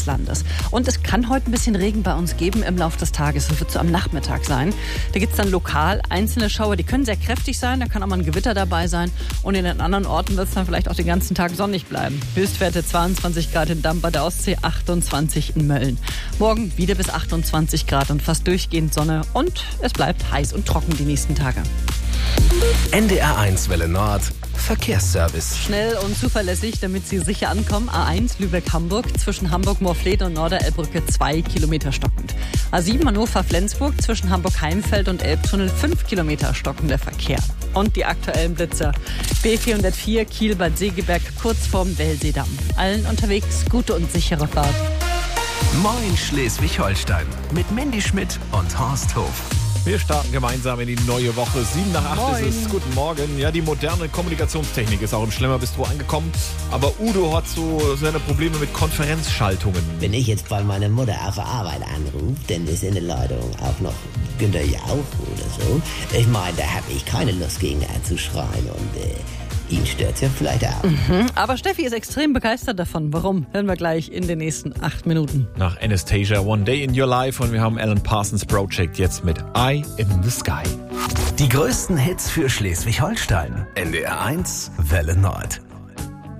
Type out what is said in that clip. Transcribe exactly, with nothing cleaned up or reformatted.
des Landes. Und es kann heute ein bisschen Regen bei uns geben im Laufe des Tages. Es wird so am Nachmittag sein. Da gibt es dann lokal einzelne Schauer, die können sehr kräftig sein. Da kann auch mal ein Gewitter dabei sein. Und in den anderen Orten wird es dann vielleicht auch den ganzen Tag sonnig bleiben. Höchstwerte zweiundzwanzig Grad in Damm bei der Ostsee, achtundzwanzig in Mölln. Morgen wieder bis achtundzwanzig Grad und fast durchgehend Sonne. Und es bleibt heiß und trocken die nächsten Tage. N D R eins Welle Nord Verkehrsservice. Schnell und zuverlässig, damit Sie sicher ankommen. A eins Lübeck-Hamburg zwischen Hamburg-Morfleet und Norderelbbrücke zwei Kilometer stockend. A sieben Hannover-Flensburg zwischen Hamburg-Heimfeld und Elbtunnel fünf Kilometer stockender Verkehr. Und die aktuellen Blitzer. B vierhundertvier Kiel-Bad Segeberg kurz vorm Wellseedamm. Allen unterwegs gute und sichere Fahrt. Moin Schleswig-Holstein mit Mandy Schmidt und Horst Hof. Wir starten gemeinsam in die neue Woche. Sieben nach acht Moin. ist es. Guten Morgen. Ja, die moderne Kommunikationstechnik ist auch im Schlemmerbistro angekommen. Aber Udo hat so seine Probleme mit Konferenzschaltungen. Wenn ich jetzt bei meiner Mutter auf der Arbeit anrufe, denn ist in der Leitung auch noch Günther Jauch oder so. Ich meine, da habe ich keine Lust gegen er zu schreien und äh, ihn stört ja vielleicht auch. Mhm, aber Steffi ist extrem begeistert davon. Warum? Hören wir gleich in den nächsten acht Minuten. Nach Anastasia, One Day in Your Life. Und wir haben Alan Parsons Project jetzt mit Eye in the Sky. Die größten Hits für Schleswig-Holstein. N D R eins Welle Nord.